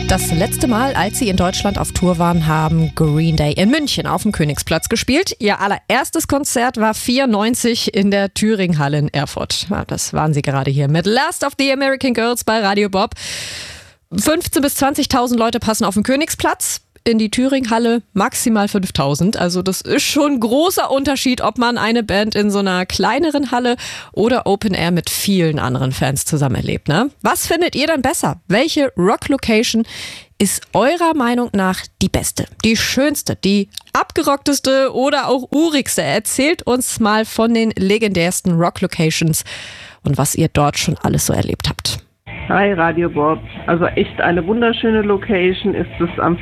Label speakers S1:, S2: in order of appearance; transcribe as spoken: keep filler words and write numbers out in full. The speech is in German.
S1: Das letzte Mal, als sie in Deutschland auf Tour waren, haben Green Day in München auf dem Königsplatz gespielt. Ihr allererstes Konzert war vierundneunzig in der Thüringhalle in Erfurt. Ja, das waren sie gerade hier mit Last of the American Girls bei Radio Bob. fünfzehntausend bis zwanzigtausend Leute passen auf den Königsplatz. In die Thüringhalle maximal fünftausend. Also das ist schon ein großer Unterschied, ob man eine Band in so einer kleineren Halle oder Open Air mit vielen anderen Fans zusammen erlebt, ne? Was findet ihr dann besser? Welche Rock-Location ist eurer Meinung nach die beste, die schönste, die abgerockteste oder auch urigste? Erzählt uns mal von den legendärsten Rock-Locations und was ihr dort schon alles so erlebt habt.
S2: Hi Radio Bob, also echt eine wunderschöne Location ist es am